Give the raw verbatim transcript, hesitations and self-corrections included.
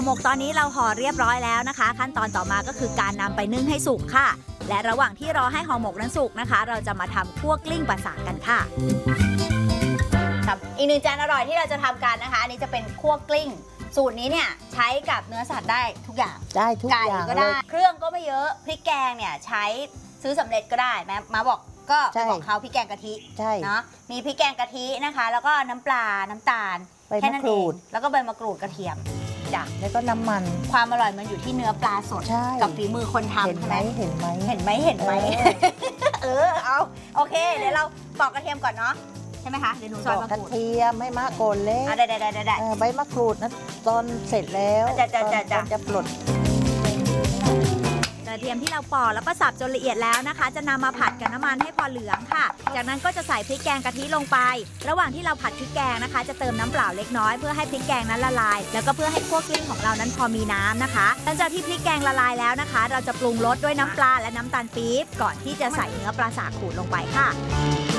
หมกตอนนี้เราห่อเรียบร้อยแล้วนะคะขั้นตอนต่อมาก็คือการนำไปนึ่งให้สุกค่ะและระหว่างที่รอให้ห่อหมกนั้นสุกนะคะเราจะมาทำคั่วกลิ้งปลาสากกันค่ะอีกหนึ่งจานอร่อยที่เราจะทำกันนะคะอันนี้จะเป็นคั่วกลิ้งสูตรนี้เนี่ยใช้กับเนื้อสัตว์ได้ทุกอย่างได้ทุกอย่างก็ได้เครื่องก็ไม่เยอะพริกแกงเนี่ยใช้ซื้อสำเร็จก็ได้แม่มาบอกก็บอกเขาพริกแกงกะทิเนาะมีพริกแกงกะทินะคะแล้วก็น้ำปลาน้ำตาลแค่นั้นเองแล้วก็ใบมะกรูดกระเทียมจ้ะแล้วก็น้ำมันความอร่อยมันอยู่ที่เนื้อปลาสดกับฝีมือคนทำเห็นไหมเห็นไหมเห็นไหมเห็นไหมเออเอาโอเคเดี๋ยวเราปอกกระเทียมก่อนเนาะใช่ไหมคะเดี๋ยวหนูซอยมะกรูดกระเทียมไม่มากโกนเล็กได้ได้ได้ได้ใบมะกรูดนะตอนเสร็จแล้วจะจะจะจะจะปลดกระเทียมที่เราปอกแล้วก็สับจนละเอียดแล้วนะคะจะนำมาผัดกับน้ำมันให้พอเหลืองค่ะจากนั้นก็จะใส่พริกแกงกะทิลงไประหว่างที่เราผัดพริกแกงนะคะจะเติมน้ำเปล่าเล็กน้อยเพื่อให้พริกแกงนั้นละลายแล้วก็เพื่อให้คั่วกลิ้งของเรานั้นพอมีน้ำนะคะหลังจากที่พริกแกงละลายแล้วนะคะเราจะปรุงรสด้วยน้ำปลาและน้ำตาลปี๊บก่อนที่จะใส่เนื้อปลาสากขูดลงไปค่ะ